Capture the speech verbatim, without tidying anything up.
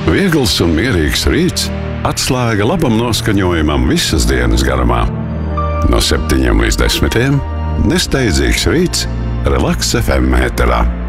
Viegls un mierīgs rīts atslēga labam noskaņojumam visas dienas garumā. No septiņiem līdz desmitiem nesteidzīgs rīts Relaks F M ēterā.